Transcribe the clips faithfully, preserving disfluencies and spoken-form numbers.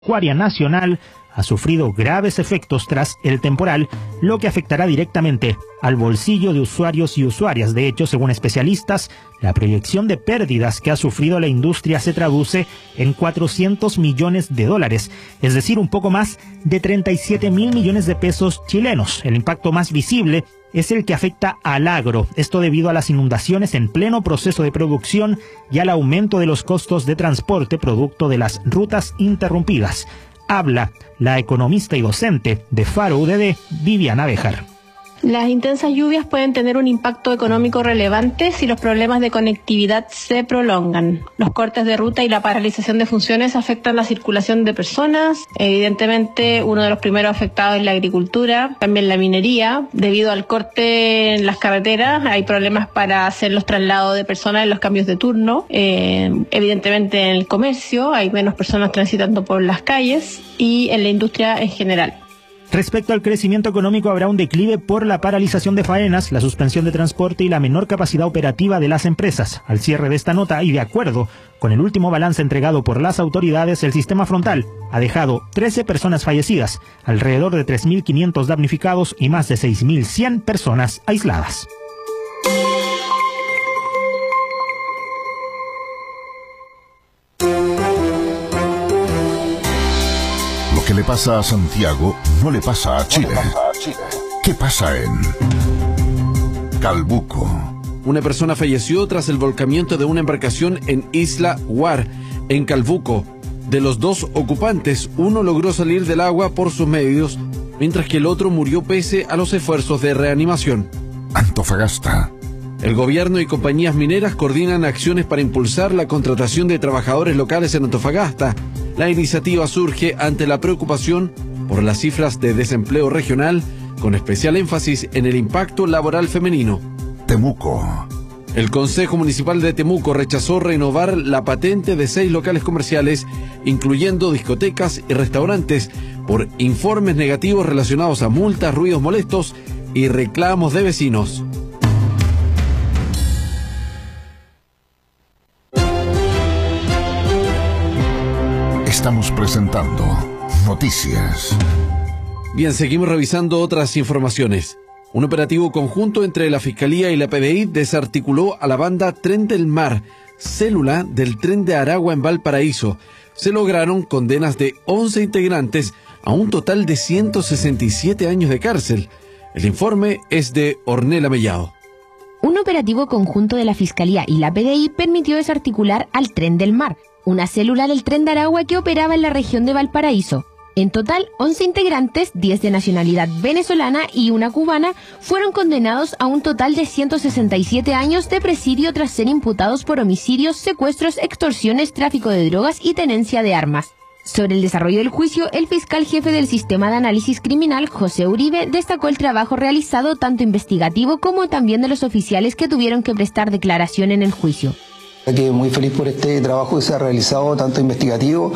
Agropecuaria Nacional ha sufrido graves efectos tras el temporal, lo que afectará directamente al bolsillo de usuarios y usuarias. De hecho, según especialistas, la proyección de pérdidas que ha sufrido la industria se traduce en cuatrocientos millones de dólares, es decir, un poco más de treinta y siete mil millones de pesos chilenos. El impacto más visible es el que afecta al agro, esto debido a las inundaciones en pleno proceso de producción y al aumento de los costos de transporte producto de las rutas interrumpidas. Habla la economista y docente de Faro U D D, Viviana Béjar. Las intensas lluvias pueden tener un impacto económico relevante si los problemas de conectividad se prolongan. Los cortes de ruta y la paralización de funciones afectan la circulación de personas. Evidentemente, uno de los primeros afectados es la agricultura, también la minería. Debido al corte en las carreteras, hay problemas para hacer los traslados de personas en los cambios de turno. Eh, evidentemente, en el comercio hay menos personas transitando por las calles y en la industria en general. Respecto al crecimiento económico, habrá un declive por la paralización de faenas, la suspensión de transporte y la menor capacidad operativa de las empresas. Al cierre de esta nota, y de acuerdo con el último balance entregado por las autoridades, el sistema frontal ha dejado trece personas fallecidas, alrededor de tres mil quinientos damnificados y más de seis mil cien personas aisladas. Lo que le pasa a Santiago no le pasa a Chile. ¿Qué pasa en Calbuco? Una persona falleció tras el volcamiento de una embarcación en Isla Huar, en Calbuco. De los dos ocupantes, uno logró salir del agua por sus medios, mientras que el otro murió pese a los esfuerzos de reanimación. Antofagasta. El gobierno y compañías mineras coordinan acciones para impulsar la contratación de trabajadores locales en Antofagasta. La iniciativa surge ante la preocupación por las cifras de desempleo regional, con especial énfasis en el impacto laboral femenino. Temuco. El Consejo Municipal de Temuco rechazó renovar la patente de seis locales comerciales, incluyendo discotecas y restaurantes, por informes negativos relacionados a multas, ruidos molestos y reclamos de vecinos. Estamos presentando Noticias. Bien, seguimos revisando otras informaciones. Un operativo conjunto entre la Fiscalía y la P D I desarticuló a la banda Tren del Mar, célula del Tren de Aragua en Valparaíso. Se lograron condenas de once integrantes a un total de ciento sesenta y siete años de cárcel. El informe es de Ornella Mellado. Un operativo conjunto de la Fiscalía y la P D I permitió desarticular al Tren del Mar, una célula del Tren de Aragua que operaba en la región de Valparaíso. En total, once integrantes, diez de nacionalidad venezolana y una cubana, fueron condenados a un total de ciento sesenta y siete años de presidio tras ser imputados por homicidios, secuestros, extorsiones, tráfico de drogas y tenencia de armas. Sobre el desarrollo del juicio, el fiscal jefe del Sistema de Análisis Criminal, José Uribe, destacó el trabajo realizado tanto investigativo como también de los oficiales que tuvieron que prestar declaración en el juicio. Que muy feliz por este trabajo que se ha realizado, tanto investigativo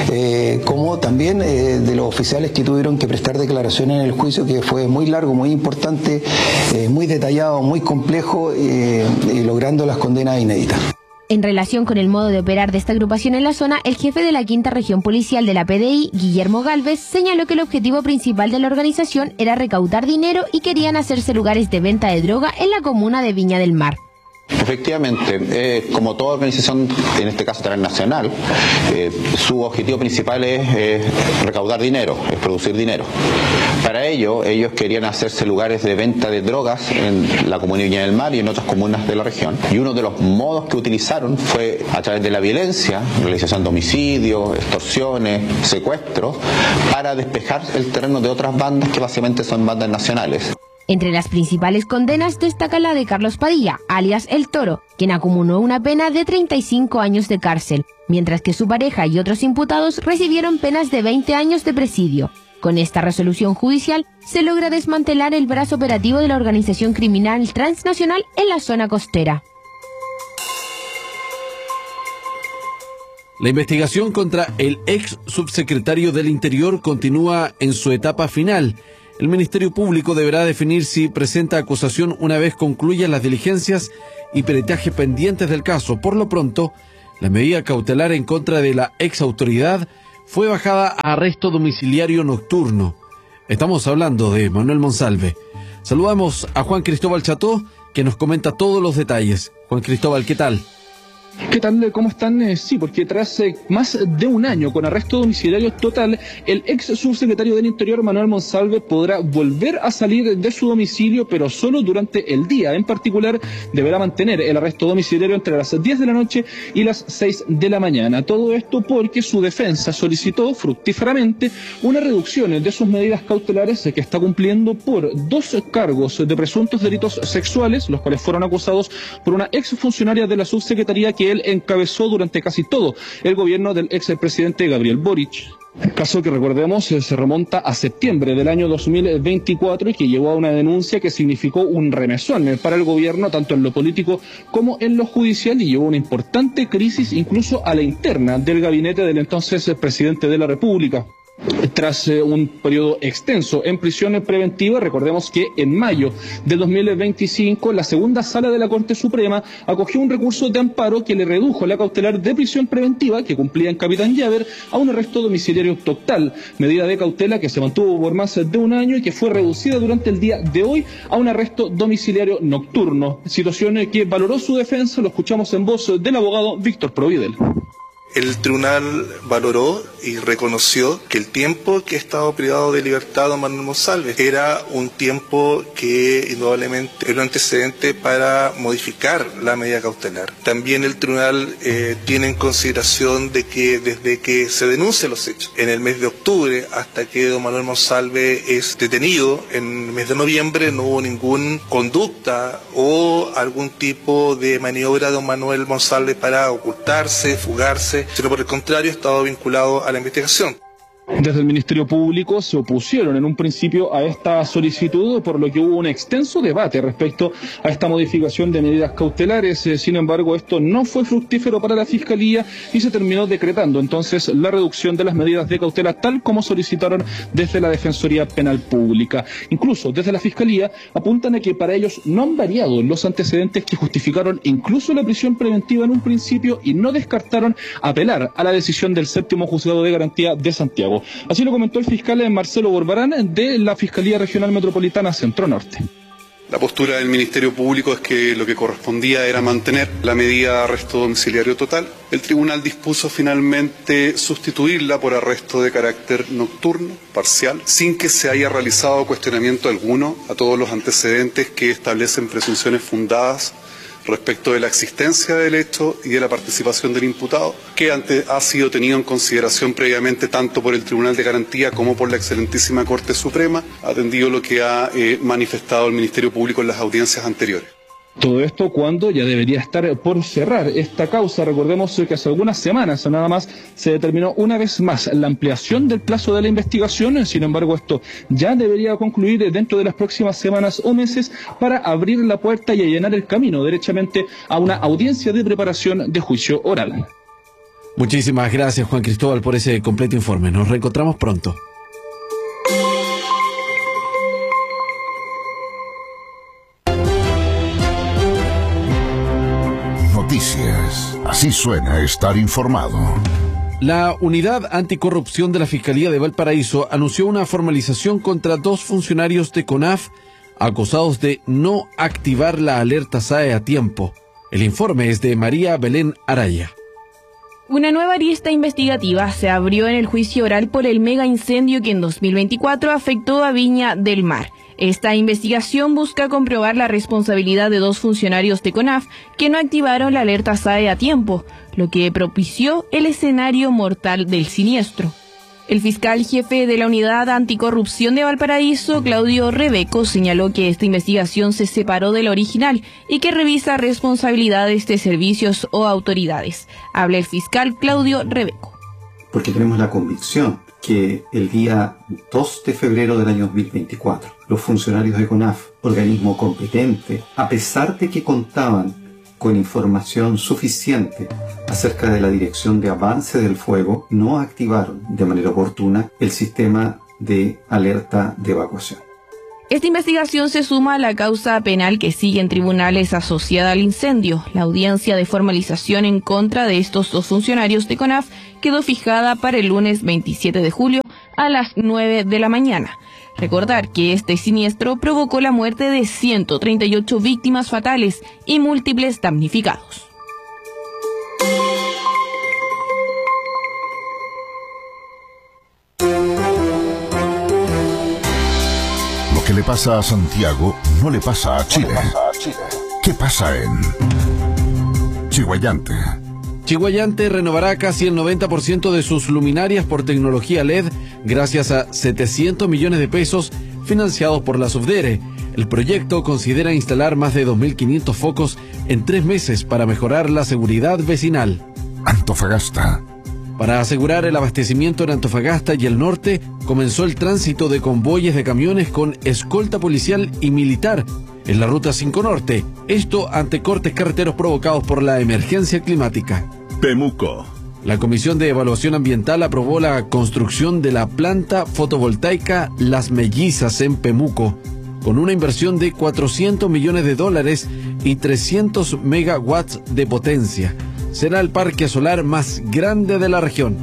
eh, como también eh, de los oficiales que tuvieron que prestar declaraciones en el juicio, que fue muy largo, muy importante, eh, muy detallado, muy complejo, eh, y logrando las condenas inéditas. En relación con el modo de operar de esta agrupación en la zona, el jefe de la Quinta Región Policial de la P D I, Guillermo Galvez, señaló que el objetivo principal de la organización era recaudar dinero y querían hacerse lugares de venta de droga en la comuna de Viña del Mar. Efectivamente, eh, como toda organización, en este caso transnacional, eh, su objetivo principal es eh, recaudar dinero, es producir dinero. Para ello, ellos querían hacerse lugares de venta de drogas en la comuna de Viña del Mar y en otras comunas de la región. Y uno de los modos que utilizaron fue a través de la violencia, realización de homicidios, extorsiones, secuestros, para despejar el terreno de otras bandas que básicamente son bandas nacionales. Entre las principales condenas destaca la de Carlos Padilla, alias El Toro, quien acumuló una pena de treinta y cinco años de cárcel, mientras que su pareja y otros imputados recibieron penas de veinte años de presidio. Con esta resolución judicial se logra desmantelar el brazo operativo de la organización criminal transnacional en la zona costera. La investigación contra el ex subsecretario del Interior continúa en su etapa final. El Ministerio Público deberá definir si presenta acusación una vez concluyan las diligencias y peritaje pendientes del caso. Por lo pronto, la medida cautelar en contra de la ex autoridad fue bajada a arresto domiciliario nocturno. Estamos hablando de Manuel Monsalve. Saludamos a Juan Cristóbal Cható, que nos comenta todos los detalles. Juan Cristóbal, ¿qué tal? ¿Qué tal? ¿Cómo están? Eh, sí, porque tras eh, más de un año con arresto domiciliario total, el ex subsecretario del Interior, Manuel Monsalve, podrá volver a salir de su domicilio, pero solo durante el día. En particular, deberá mantener el arresto domiciliario entre las diez de la noche y las seis de la mañana. Todo esto porque su defensa solicitó fructíferamente una reducción de sus medidas cautelares que está cumpliendo por dos cargos de presuntos delitos sexuales, los cuales fueron acusados por una ex funcionaria de la subsecretaría que él encabezó durante casi todo el gobierno del expresidente Gabriel Boric. El caso que recordemos se remonta a septiembre del año dos mil veinticuatro y que llevó a una denuncia que significó un remesón para el gobierno tanto en lo político como en lo judicial y llevó a una importante crisis incluso a la interna del gabinete del entonces presidente de la República. Tras eh, un periodo extenso en prisión preventiva, recordemos que en mayo del dos mil veinticinco la segunda sala de la Corte Suprema acogió un recurso de amparo que le redujo la cautelar de prisión preventiva que cumplía en Capitán Llaver a un arresto domiciliario total, medida de cautela que se mantuvo por más de un año y que fue reducida durante el día de hoy a un arresto domiciliario nocturno, situación que valoró su defensa. Lo escuchamos en voz del abogado Víctor Providel. El tribunal valoró y reconoció que el tiempo que ha estado privado de libertad don Manuel Monsalve era un tiempo que indudablemente era un antecedente para modificar la medida cautelar. También el tribunal eh, tiene en consideración de que desde que se denuncian los hechos en el mes de octubre hasta que don Manuel Monsalve es detenido en el mes de noviembre no hubo ninguna conducta o algún tipo de maniobra de don Manuel Monsalve para ocultarse, fugarse, sino por el contrario ha estado vinculado a la investigación. Desde el Ministerio Público se opusieron en un principio a esta solicitud, por lo que hubo un extenso debate respecto a esta modificación de medidas cautelares. Sin embargo, esto no fue fructífero para la Fiscalía y se terminó decretando entonces la reducción de las medidas de cautela tal como solicitaron desde la Defensoría Penal Pública. Incluso desde la Fiscalía apuntan a que para ellos no han variado los antecedentes que justificaron incluso la prisión preventiva en un principio y no descartaron apelar a la decisión del séptimo juzgado de garantía de Santiago. Así lo comentó el fiscal Marcelo Borbarán de la Fiscalía Regional Metropolitana Centro Norte. La postura del Ministerio Público es que lo que correspondía era mantener la medida de arresto domiciliario total. El tribunal dispuso finalmente sustituirla por arresto de carácter nocturno, parcial, sin que se haya realizado cuestionamiento alguno a todos los antecedentes que establecen presunciones fundadas respecto de la existencia del hecho y de la participación del imputado, que ante, ha sido tenido en consideración previamente tanto por el Tribunal de Garantía como por la excelentísima Corte Suprema, atendido lo que ha eh, manifestado el Ministerio Público en las audiencias anteriores. Todo esto cuando ya debería estar por cerrar esta causa. Recordemos que hace algunas semanas nada más se determinó una vez más la ampliación del plazo de la investigación. Sin embargo, esto ya debería concluir dentro de las próximas semanas o meses para abrir la puerta y allanar el camino derechamente a una audiencia de preparación de juicio oral. Muchísimas gracias, Juan Cristóbal, por ese completo informe. Nos reencontramos pronto. Noticias. Así suena estar informado. La Unidad Anticorrupción de la Fiscalía de Valparaíso anunció una formalización contra dos funcionarios de CONAF acusados de no activar la alerta S A E a tiempo. El informe es de María Belén Araya. Una nueva arista investigativa se abrió en el juicio oral por el mega incendio que en dos mil veinticuatro afectó a Viña del Mar. Esta investigación busca comprobar la responsabilidad de dos funcionarios de CONAF que no activaron la alerta S A E a tiempo, lo que propició el escenario mortal del siniestro. El fiscal jefe de la Unidad Anticorrupción de Valparaíso, Claudio Rebeco, señaló que esta investigación se separó de la original y que revisa responsabilidades de servicios o autoridades. Habla el fiscal Claudio Rebeco. Porque tenemos la convicción que el día dos de febrero del año dos mil veinticuatro, los funcionarios de CONAF, organismo competente, a pesar de que contaban con información suficiente acerca de la dirección de avance del fuego, no activaron de manera oportuna el sistema de alerta de evacuación. Esta investigación se suma a la causa penal que sigue en tribunales asociada al incendio. La audiencia de formalización en contra de estos dos funcionarios de CONAF quedó fijada para el lunes veintisiete de julio a las nueve de la mañana. Recordar que este siniestro provocó la muerte de ciento treinta y ocho víctimas fatales y múltiples damnificados. Lo que le pasa a Santiago no le pasa a Chile. ¿Qué pasa en Chiguayante? Chiguayante renovará casi el noventa por ciento de sus luminarias por tecnología L E D gracias a setecientos millones de pesos financiados por la Subdere. El proyecto considera instalar más de dos mil quinientos focos en tres meses para mejorar la seguridad vecinal. Antofagasta. Para asegurar el abastecimiento en Antofagasta y el norte, comenzó el tránsito de convoyes de camiones con escolta policial y militar en la Ruta cinco Norte, esto ante cortes carreteros provocados por la emergencia climática. Pemuco. La Comisión de Evaluación Ambiental aprobó la construcción de la planta fotovoltaica Las Mellizas en Pemuco, con una inversión de cuatrocientos millones de dólares y trescientos megawatts de potencia. Será el parque solar más grande de la región.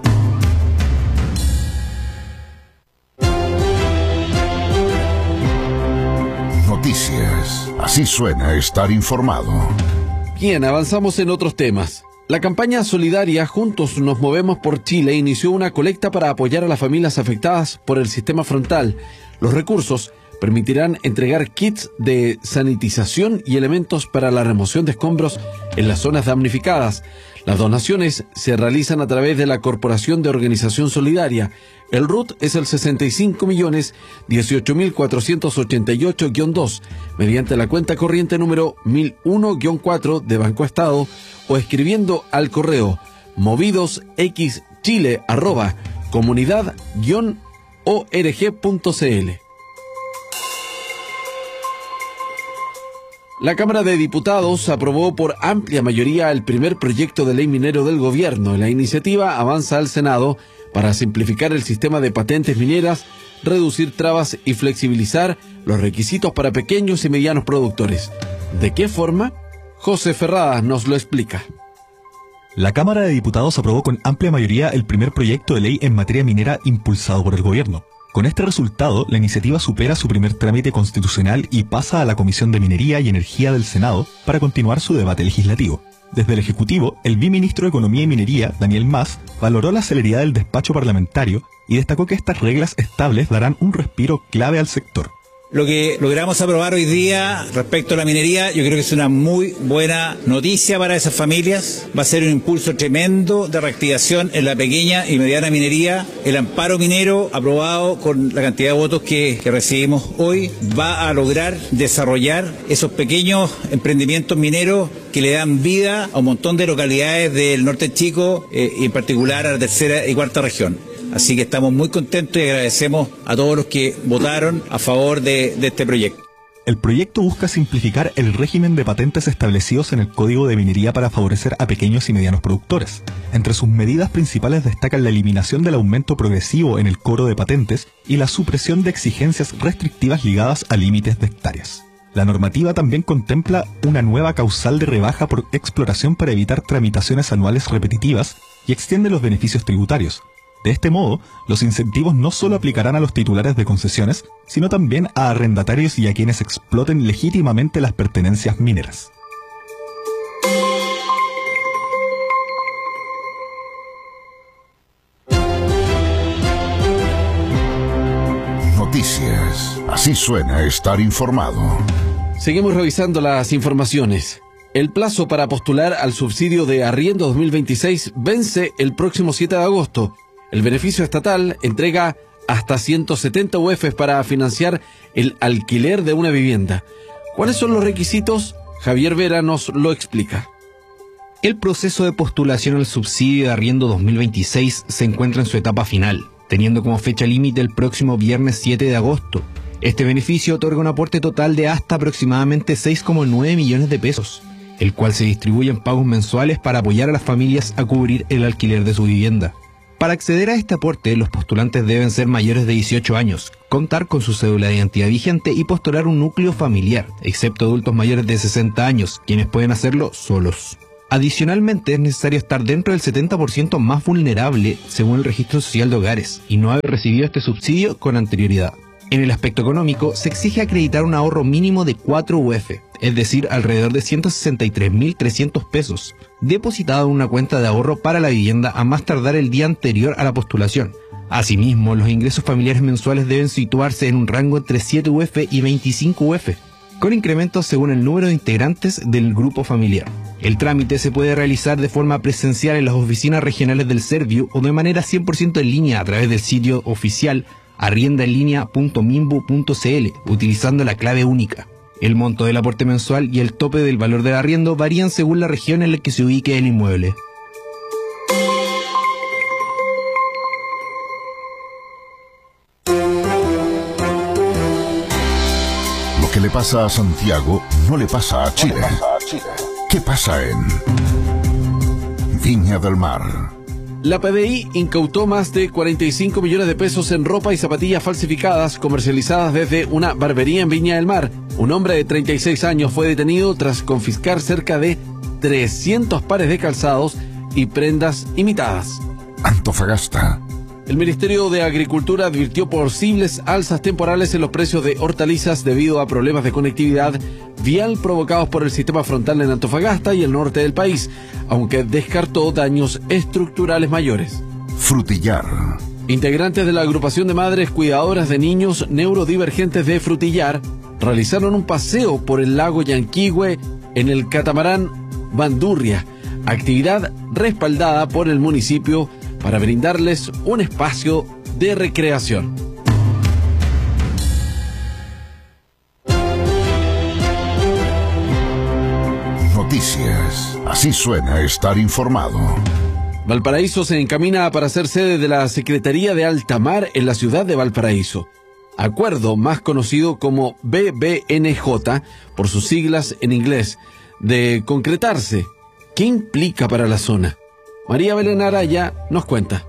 Noticias. Así suena estar informado. Bien, avanzamos en otros temas. La campaña solidaria Juntos Nos Movemos por Chile inició una colecta para apoyar a las familias afectadas por el sistema frontal. Los recursos permitirán entregar kits de sanitización y elementos para la remoción de escombros en las zonas damnificadas. Las donaciones se realizan a través de la Corporación de Organización Solidaria. El R U T es el sesenta y cinco millones dieciocho mil cuatrocientos ochenta y ocho guión dos, mediante la cuenta corriente número mil uno guión cuatro de Banco Estado o escribiendo al correo movidosxchile arroba comunidad guión org punto cl. La Cámara de Diputados aprobó por amplia mayoría el primer proyecto de ley minero del gobierno. La iniciativa avanza al Senado para simplificar el sistema de patentes mineras, reducir trabas y flexibilizar los requisitos para pequeños y medianos productores. ¿De qué forma? José Ferrada nos lo explica. La Cámara de Diputados aprobó con amplia mayoría el primer proyecto de ley en materia minera impulsado por el gobierno. Con este resultado, la iniciativa supera su primer trámite constitucional y pasa a la Comisión de Minería y Energía del Senado para continuar su debate legislativo. Desde el Ejecutivo, el viceministro de Economía y Minería, Daniel Mas, valoró la celeridad del despacho parlamentario y destacó que estas reglas estables darán un respiro clave al sector. Lo que logramos aprobar hoy día respecto a la minería, yo creo que es una muy buena noticia para esas familias. Va a ser un impulso tremendo de reactivación en la pequeña y mediana minería. El amparo minero, aprobado con la cantidad de votos que, que recibimos hoy, va a lograr desarrollar esos pequeños emprendimientos mineros que le dan vida a un montón de localidades del norte chico eh, y en particular a la tercera y cuarta región. Así que estamos muy contentos y agradecemos a todos los que votaron a favor de, de este proyecto. El proyecto busca simplificar el régimen de patentes establecidos en el Código de Minería para favorecer a pequeños y medianos productores. Entre sus medidas principales destacan la eliminación del aumento progresivo en el cobro de patentes y la supresión de exigencias restrictivas ligadas a límites de hectáreas. La normativa también contempla una nueva causal de rebaja por exploración para evitar tramitaciones anuales repetitivas y extiende los beneficios tributarios. De este modo, los incentivos no solo aplicarán a los titulares de concesiones, sino también a arrendatarios y a quienes exploten legítimamente las pertenencias mineras. Noticias. Así suena estar informado. Seguimos revisando las informaciones. El plazo para postular al subsidio de arriendo dos mil veintiséis vence el próximo siete de agosto. El beneficio estatal entrega hasta ciento setenta U Fs para financiar el alquiler de una vivienda. ¿Cuáles son los requisitos? Javier Vera nos lo explica. El proceso de postulación al subsidio de arriendo dos mil veintiséis se encuentra en su etapa final, teniendo como fecha límite el próximo viernes siete de agosto. Este beneficio otorga un aporte total de hasta aproximadamente seis coma nueve millones de pesos, el cual se distribuye en pagos mensuales para apoyar a las familias a cubrir el alquiler de su vivienda. Para acceder a este aporte, los postulantes deben ser mayores de dieciocho años, contar con su cédula de identidad vigente y postular un núcleo familiar, excepto adultos mayores de sesenta años, quienes pueden hacerlo solos. Adicionalmente, es necesario estar dentro del setenta por ciento más vulnerable según el Registro Social de Hogares y no haber recibido este subsidio con anterioridad. En el aspecto económico, se exige acreditar un ahorro mínimo de cuatro U F, es decir, alrededor de ciento sesenta y tres mil trescientos pesos, depositado en una cuenta de ahorro para la vivienda a más tardar el día anterior a la postulación. Asimismo, los ingresos familiares mensuales deben situarse en un rango entre siete U F y veinticinco U F, con incrementos según el número de integrantes del grupo familiar. El trámite se puede realizar de forma presencial en las oficinas regionales del Serviu o de manera cien por ciento en línea a través del sitio oficial arriendaenlinea punto minbu punto cl, utilizando la clave única. El monto del aporte mensual y el tope del valor del arriendo varían según la región en la que se ubique el inmueble. Lo que le pasa a Santiago no le pasa a Chile. ¿Qué pasa en Viña del Mar? La P D I incautó más de cuarenta y cinco millones de pesos en ropa y zapatillas falsificadas comercializadas desde una barbería en Viña del Mar. Un hombre de treinta y seis años fue detenido tras confiscar cerca de trescientos pares de calzados y prendas imitadas. Antofagasta. El Ministerio de Agricultura advirtió posibles alzas temporales en los precios de hortalizas debido a problemas de conectividad vial provocados por el sistema frontal en Antofagasta y el norte del país, aunque descartó daños estructurales mayores. Frutillar. Integrantes de la agrupación de madres cuidadoras de niños neurodivergentes de Frutillar realizaron un paseo por el lago Yanquihue en el catamarán Bandurria, actividad respaldada por el municipio para brindarles un espacio de recreación. Noticias. Así suena estar informado. Valparaíso se encamina para ser sede de la Secretaría de Alta Mar en la ciudad de Valparaíso. Acuerdo más conocido como B B N J por sus siglas en inglés, de concretarse. ¿Qué implica para la zona? María Belén Araya nos cuenta.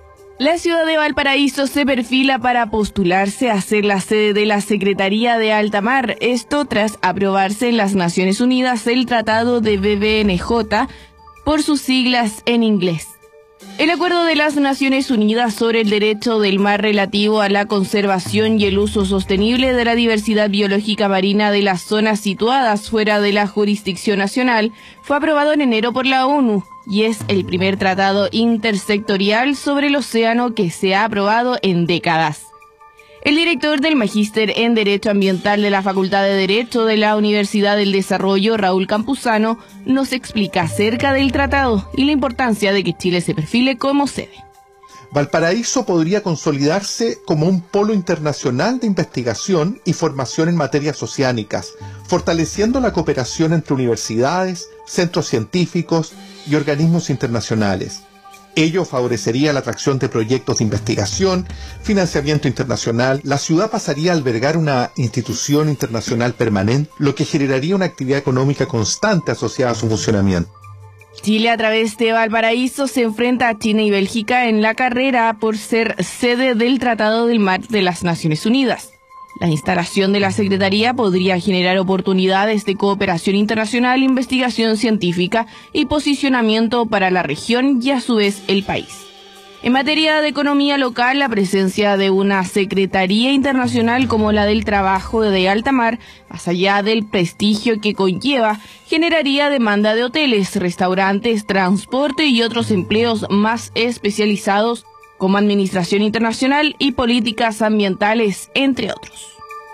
La ciudad de Valparaíso se perfila para postularse a ser la sede de la Secretaría de Alta Mar, esto tras aprobarse en las Naciones Unidas el Tratado de B B N J por sus siglas en inglés. El Acuerdo de las Naciones Unidas sobre el derecho del mar relativo a la conservación y el uso sostenible de la diversidad biológica marina de las zonas situadas fuera de la jurisdicción nacional fue aprobado en enero por la ONU y es el primer tratado intersectorial sobre el océano que se ha aprobado en décadas. El director del Magíster en Derecho Ambiental de la Facultad de Derecho de la Universidad del Desarrollo, Raúl Campuzano, nos explica acerca del tratado y la importancia de que Chile se perfile como sede. Valparaíso podría consolidarse como un polo internacional de investigación y formación en materias oceánicas, fortaleciendo la cooperación entre universidades, centros científicos y organismos internacionales. Ello favorecería la atracción de proyectos de investigación, financiamiento internacional. La ciudad pasaría a albergar una institución internacional permanente, lo que generaría una actividad económica constante asociada a su funcionamiento. Chile, a través de Valparaíso, se enfrenta a China y Bélgica en la carrera por ser sede del Tratado del Mar de las Naciones Unidas. La instalación de la Secretaría podría generar oportunidades de cooperación internacional, investigación científica y posicionamiento para la región y a su vez el país. En materia de economía local, la presencia de una Secretaría Internacional como la del Trabajo de Alta Mar, más allá del prestigio que conlleva, generaría demanda de hoteles, restaurantes, transporte y otros empleos más especializados como administración internacional y políticas ambientales, entre otros.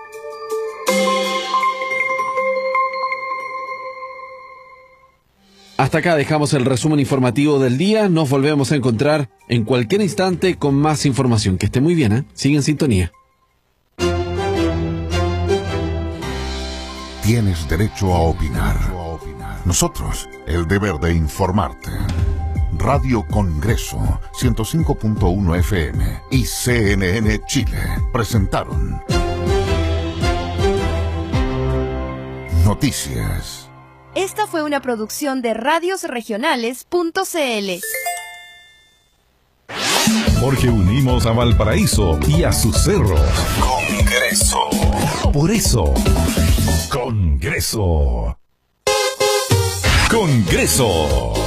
Hasta acá dejamos el resumen informativo del día. Nos volvemos a encontrar en cualquier instante con más información. Que esté muy bien, ¿eh? Sigue en sintonía. Tienes derecho a opinar. Nosotros, el deber de informarte. Radio Congreso, ciento cinco punto uno F M y C N N Chile presentaron Noticias. Esta fue una producción de radios regionales punto c l. Porque unimos a Valparaíso y a sus cerros. Congreso. Por eso, Congreso. Congreso.